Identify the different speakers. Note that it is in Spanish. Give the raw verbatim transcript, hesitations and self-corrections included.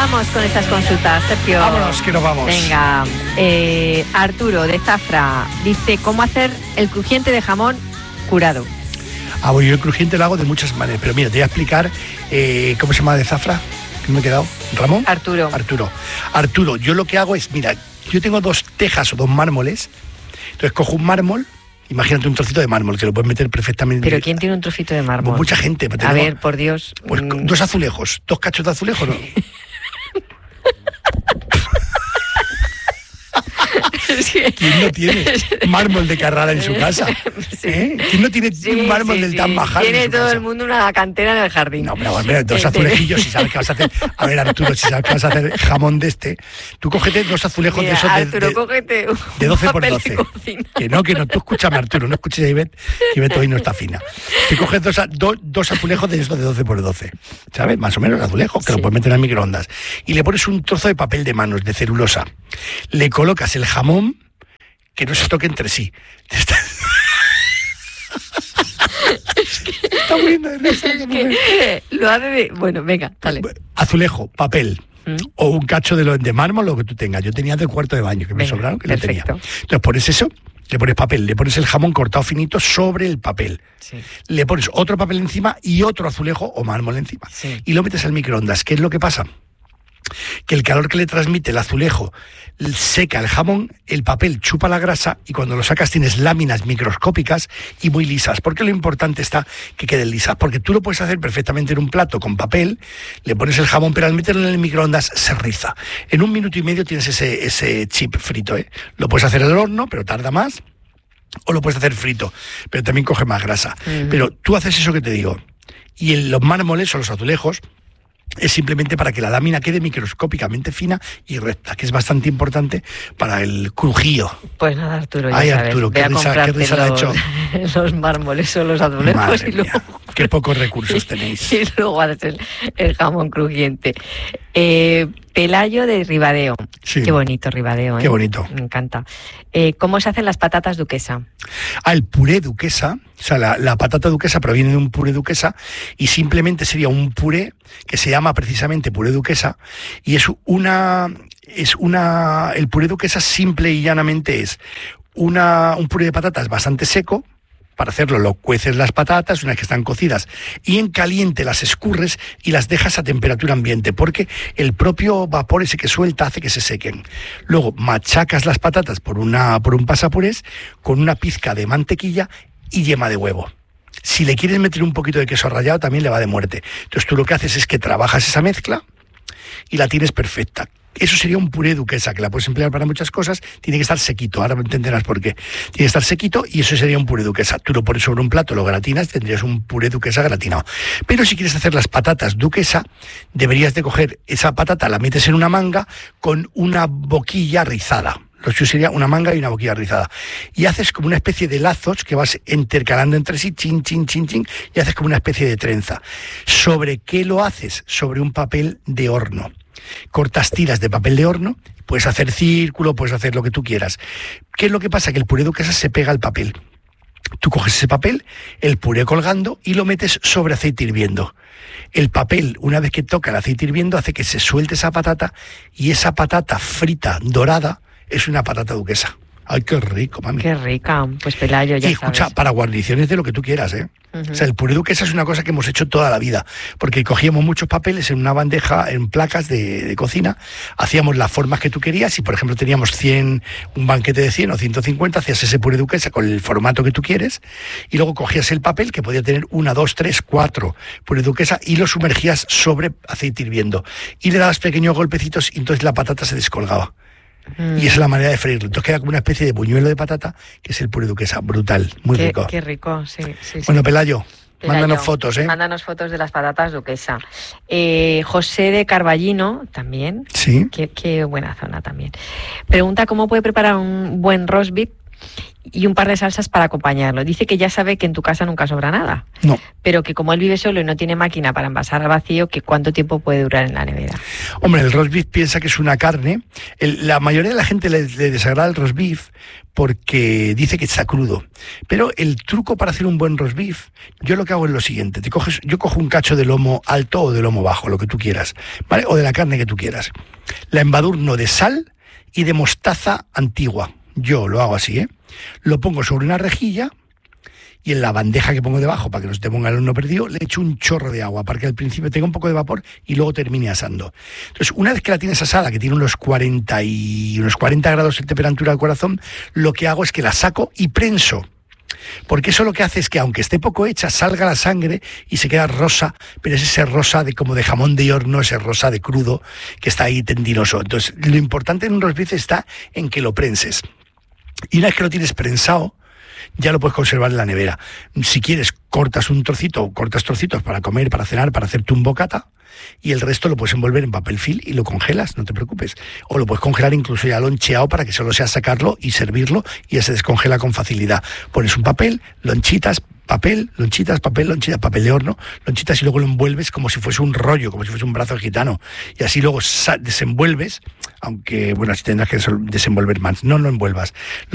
Speaker 1: Vamos con estas consultas, Sergio.
Speaker 2: Vámonos, que nos vamos.
Speaker 1: Venga, eh, Arturo de Zafra dice, ¿cómo hacer el crujiente de jamón curado?
Speaker 2: Ah, bueno, yo el crujiente lo hago de muchas maneras, pero mira, te voy a explicar eh, cómo se llama de Zafra, que me he quedado, ¿Ramón?
Speaker 1: Arturo.
Speaker 2: Arturo. Arturo, yo lo que hago es, mira, yo tengo dos tejas o dos mármoles, entonces cojo un mármol, imagínate un trocito de mármol, que lo puedes meter perfectamente.
Speaker 1: ¿Pero quién tiene un trocito de mármol?
Speaker 2: Pues mucha gente.
Speaker 1: A tenemos, ver, por Dios.
Speaker 2: Pues
Speaker 1: mm.
Speaker 2: dos azulejos, dos cachos de azulejo, ¿no? ¿Quién no tiene mármol de Carrara en su casa?
Speaker 1: Sí.
Speaker 2: ¿Eh? ¿Quién no tiene
Speaker 1: sí,
Speaker 2: un mármol
Speaker 1: sí,
Speaker 2: del
Speaker 1: sí.
Speaker 2: Taj Mahal?
Speaker 1: Tiene todo
Speaker 2: casa?
Speaker 1: el mundo una cantera en el jardín.
Speaker 2: No, pero bueno, dos azulejillos, si sabes que vas a hacer. A ver, Arturo, si sabes que vas a hacer jamón de este, tú cógete dos azulejos
Speaker 1: Mira,
Speaker 2: de esos de,
Speaker 1: Arturo,
Speaker 2: de,
Speaker 1: cógete un
Speaker 2: de doce por
Speaker 1: papel
Speaker 2: doce.
Speaker 1: de cocina.
Speaker 2: Que no, que no, tú escúchame, Arturo, no escuches a Ivette, que Ivette hoy no está fina. Te coges dos, dos, dos azulejos de esos de doce por doce, ¿sabes? Más o menos azulejos, que sí. Lo puedes meter en el microondas. Y le pones un trozo de papel de manos, de celulosa. Le colocas el jamón, que no se toque entre sí. Está, está muriendo de risa.
Speaker 1: Es que lo hace de... Bueno, venga, dale.
Speaker 2: Azulejo, papel. ¿Mm? O un cacho de, lo, de mármol, lo que tú tengas. Yo tenía del cuarto de baño, que venga, me sobraron, que perfecto. No tenía. Entonces pones eso, le pones papel, le pones el jamón cortado finito sobre el papel. Sí. Le pones otro papel encima y otro azulejo o mármol encima. Sí. Y lo metes al microondas. ¿Qué es lo que pasa? Que el calor que le transmite el azulejo seca el jamón, el papel chupa la grasa y cuando lo sacas tienes láminas microscópicas y muy lisas. ¿Por qué lo importante está que queden lisas? Porque tú lo puedes hacer perfectamente en un plato con papel, le pones el jamón, pero al meterlo en el microondas se riza. En un minuto y medio tienes ese, ese chip frito, ¿eh? Lo puedes hacer al horno, pero tarda más, o lo puedes hacer frito, pero también coge más grasa. Uh-huh. Pero tú haces eso que te digo. Y en los mármoles o los azulejos, es simplemente para que la lámina quede microscópicamente fina y recta, que es bastante importante para el crujío.
Speaker 1: Pues nada, Arturo, ya
Speaker 2: Ay,
Speaker 1: sabes,
Speaker 2: Arturo,
Speaker 1: ve
Speaker 2: qué
Speaker 1: a
Speaker 2: risa,
Speaker 1: comprarte
Speaker 2: qué risa
Speaker 1: los,
Speaker 2: ha hecho.
Speaker 1: los mármoles o los azulejos.
Speaker 2: Madre
Speaker 1: y luego...
Speaker 2: mía, qué pocos recursos tenéis.
Speaker 1: Y luego haces el, el jamón crujiente. Eh, Pelayo de Ribadeo. Sí. Qué bonito Ribadeo, ¿eh?
Speaker 2: Qué bonito.
Speaker 1: Me encanta. Eh, ¿Cómo se hacen las patatas duquesa?
Speaker 2: Ah, el puré duquesa, o sea, la, la patata duquesa proviene de un puré duquesa y simplemente sería un puré que se llama precisamente puré duquesa y es una, es una, el puré duquesa simple y llanamente es una, un puré de patatas bastante seco. Para hacerlo, lo cueces las patatas, unas que están cocidas, y en caliente las escurres y las dejas a temperatura ambiente, porque el propio vapor ese que suelta hace que se sequen. Luego machacas las patatas por, una, por un pasapurés con una pizca de mantequilla y yema de huevo. Si le quieres meter un poquito de queso rallado, también le va de muerte. Entonces tú lo que haces es que trabajas esa mezcla y la tienes perfecta. Eso sería un puré duquesa, que la puedes emplear para muchas cosas, tiene que estar sequito, ahora entenderás por qué. Tiene que estar sequito y eso sería un puré duquesa. Tú lo pones sobre un plato, lo gratinas, tendrías un puré duquesa gratinado. Pero si quieres hacer las patatas duquesa, deberías de coger esa patata, la metes en una manga con una boquilla rizada. Lo que sería una manga y una boquilla rizada. Y haces como una especie de lazos que vas intercalando entre sí, chin, chin, chin, chin, y haces como una especie de trenza. ¿Sobre qué lo haces? Sobre un papel de horno. Cortas tiras de papel de horno, puedes hacer círculo, puedes hacer lo que tú quieras. ¿Qué es lo que pasa? Que el puré duquesa se pega al papel. Tú coges ese papel, el puré colgando y lo metes sobre aceite hirviendo. El papel, una vez que toca el aceite hirviendo, hace que se suelte esa patata y esa patata frita, dorada, es una patata duquesa. ¡Ay, qué rico, mami!
Speaker 1: ¡Qué rica! Pues Pelayo, ya
Speaker 2: Y escucha,
Speaker 1: sabes. Para
Speaker 2: guarniciones de lo que tú quieras, ¿eh? Uh-huh. O sea, el puré duquesa es una cosa que hemos hecho toda la vida, porque cogíamos muchos papeles en una bandeja, en placas de, de cocina, hacíamos las formas que tú querías y, por ejemplo, teníamos cien, un banquete de cien o ciento cincuenta, hacías ese puré duquesa con el formato que tú quieres y luego cogías el papel, que podía tener una, dos, tres, cuatro puré duquesa y lo sumergías sobre aceite hirviendo y le dabas pequeños golpecitos y entonces la patata se descolgaba. Mm. Y esa es la manera de freírlo. Entonces queda como una especie de buñuelo de patata, que es el puré duquesa. Brutal, muy
Speaker 1: qué,
Speaker 2: rico.
Speaker 1: Qué rico, sí. sí
Speaker 2: bueno,
Speaker 1: sí.
Speaker 2: Pelayo,
Speaker 1: Pelayo,
Speaker 2: mándanos fotos, ¿eh?
Speaker 1: Mándanos fotos de las patatas duquesa. Eh, José de Carballino, también.
Speaker 2: Sí.
Speaker 1: Qué, qué buena zona también. Pregunta cómo puede preparar un buen roast beef y un par de salsas para acompañarlo. Dice que ya sabe que en tu casa nunca sobra nada.
Speaker 2: No.
Speaker 1: Pero que como él vive solo y no tiene máquina para envasar al vacío, que cuánto tiempo puede durar en la nevera.
Speaker 2: Hombre, el roast beef piensa que es una carne. El, la mayoría de la gente le, le desagrada el roast beef porque dice que está crudo. Pero el truco para hacer un buen roast beef, yo lo que hago es lo siguiente. Te coges, yo cojo un cacho de lomo alto o de lomo bajo, lo que tú quieras, ¿vale? O de la carne que tú quieras. La embadurno de sal y de mostaza antigua. Yo lo hago así, ¿eh? Lo pongo sobre una rejilla y en la bandeja que pongo debajo, para que no se te ponga el horno perdido, le echo un chorro de agua para que al principio tenga un poco de vapor y luego termine asando. Entonces, una vez que la tienes asada, que tiene unos cuarenta, y, unos cuarenta grados de temperatura al corazón, lo que hago es que la saco y prenso. Porque eso lo que hace es que, aunque esté poco hecha, salga la sangre y se queda rosa, pero es ese rosa de como de jamón de horno, ese rosa de crudo que está ahí tendinoso. Entonces, lo importante en un roast beef está en que lo prenses. Y una vez que lo tienes prensado, ya lo puedes conservar en la nevera. Si quieres, cortas un trocito, cortas trocitos para comer, para cenar, para hacerte un bocata, y el resto lo puedes envolver en papel film y lo congelas, no te preocupes. O lo puedes congelar incluso ya loncheado para que solo sea sacarlo y servirlo y ya se descongela con facilidad. Pones un papel, lonchitas, papel, lonchitas, papel, lonchitas, papel de horno, lonchitas y luego lo envuelves como si fuese un rollo, como si fuese un brazo gitano. Y así luego desenvuelves, aunque, bueno, así tendrás que desenvolver más. No lo envuelvas.